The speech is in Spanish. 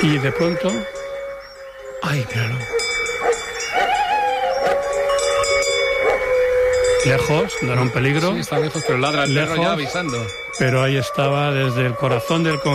Y de pronto... ¡Ay, míralo! Lejos, no era un peligro. Sí, está lejos, pero ladra el perro ya avisando. Pero ahí estaba desde el corazón del